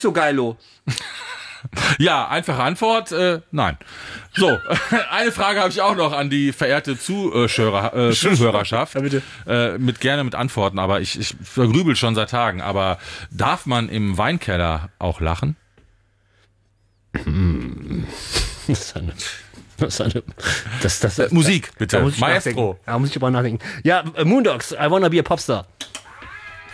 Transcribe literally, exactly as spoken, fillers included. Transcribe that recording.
so geilo. Ja, einfache Antwort, äh, nein. So, eine Frage habe ich auch noch an die verehrte Zuschauer, äh, Zuhörerschaft. Ja, bitte. Äh, mit gerne mit Antworten, aber ich, ich vergrübel schon seit Tagen. Aber darf man im Weinkeller auch lachen? Das ist eine, das ist eine, das, das, Äh, Musik, bitte. Da muss ich Maestro. nachdenken. Da muss ich aber nachdenken. Ja, Moondogs, I wanna be a Popstar.